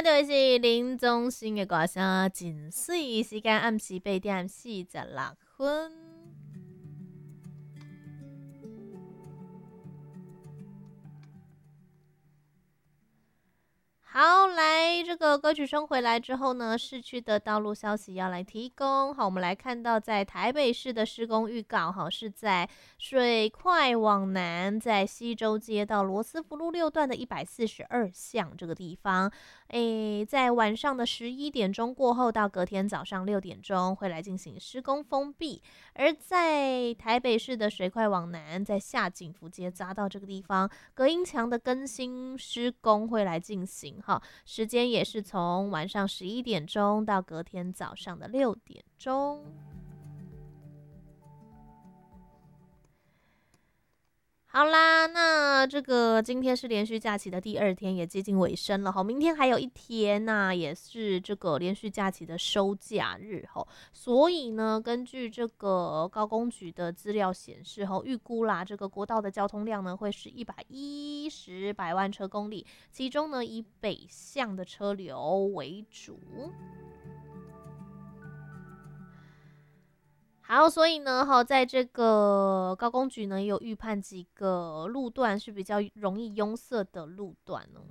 听到的是林宗信的歌声《真水》，时间暗时8:46。好，来这个歌曲声回来之后呢，市区的道路消息要来提供。好，我们来看到在台北市的施工预告，哈，是在水快往南，在西周街到罗斯福路6段的142巷这个地方，在晚上的11点钟过后到隔天早上6点钟会来进行施工封闭。而在台北市的水快往南，在下景福街匝道这个地方，隔音墙的更新施工会来进行。时间也是从晚上11点钟到隔天早上的6点钟。好啦，那这个今天是连续假期的第2天，也接近尾声了哈。明天还有一天呐、也是这个连续假期的收假日哈。所以呢，根据这个高工局的资料显示哈，预估啦，这个国道的交通量呢会是110百万车公里，其中呢以北向的车流为主。好，所以呢，在这个高工局呢，也有预判几个路段是比较容易拥塞的路段哦。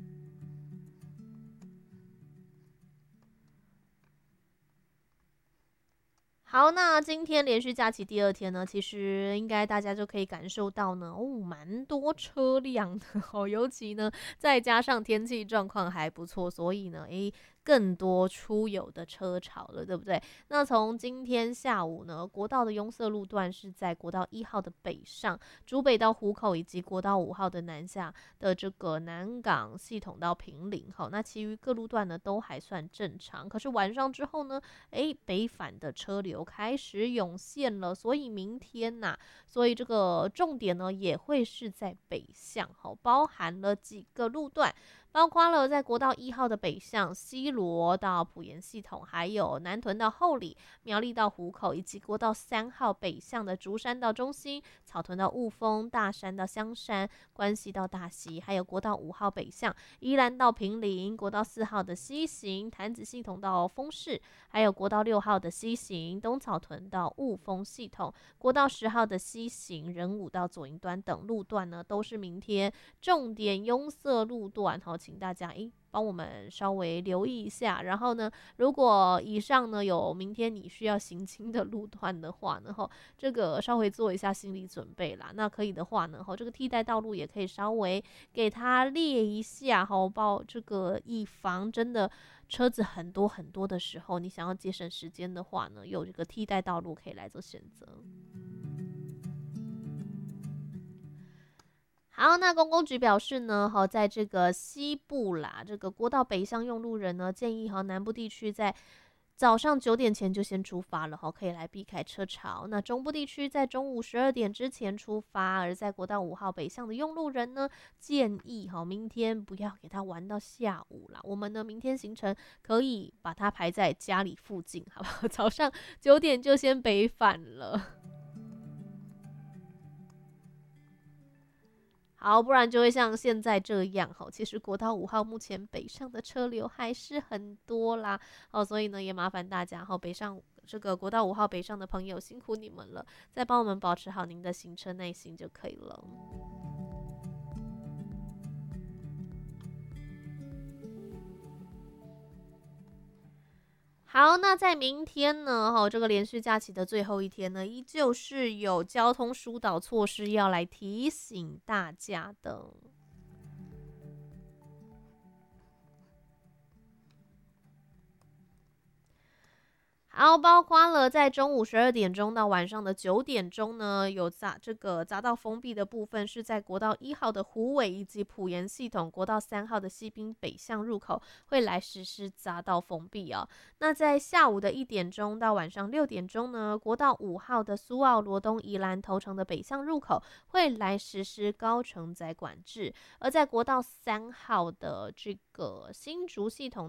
好，那今天连续假期第2天呢，其实应该大家就可以感受到呢，蛮多车辆的哦，尤其呢，再加上天气状况还不错，所以呢，更多出游的车潮了，对不对？那从今天下午呢，国道的拥塞路段是在国道1号的北上，竹北到湖口，以及国道5号的南下的这个南港系统到坪林。好，那其余各路段呢都还算正常。可是晚上之后呢，北返的车流开始涌现了，所以明天所以这个重点呢也会是在北向，好，包含了几个路段。包括了在国道1号的北向西螺到埔盐系统，还有南屯到后里、苗栗到湖口，以及国道3号北向的竹山到中心、草屯到雾峰、大山到香山、关西到大溪，还有国道5号北向宜兰到坪林、国道4号的西行潭子系统到丰市，还有国道6号的西行东草屯到雾峰系统，国道10号的西行仁武到左营端等路段呢，都是明天重点拥塞路段，请大家帮我们稍微留意一下。然后呢，如果以上呢有明天你需要行经的路段的话呢，这个稍微做一下心理准备啦。那可以的话呢，这个替代道路也可以稍微给它列一下，报这个以防真的车子很多很多的时候，你想要节省时间的话呢，有这个替代道路可以来做选择。好，那公共局表示呢，在这个西部啦，这个国道北向用路人呢，建议南部地区在早上9点前就先出发了，可以来避开车潮。那中部地区在中午12点之前出发，而在国道5号北向的用路人呢，建议明天不要给他玩到下午啦。我们呢，明天行程可以把它排在家里附近，好不好？早上9点就先北返了。好，不然就会像现在这样，其实国道5号目前北上的车流还是很多啦，所以呢也麻烦大家，北上这个国道5号北上的朋友辛苦你们了，再帮我们保持好您的行车耐心就可以了。好，那在明天呢，这个连续假期的最后一天呢，依旧是有交通疏导措施要来提醒大家的。好，包括了在中午12点钟到晚上的9点钟呢，有这个匝道封闭的部分是在国道1号的虎尾以及埔盐系统，国道3号的西滨北向入口会来实施匝道封闭哦。那在下午的1点钟到晚上6点钟呢，国道5号的苏澳罗东宜兰头城的北向入口会来实施高承载管制，而在国道3号的这个新竹系统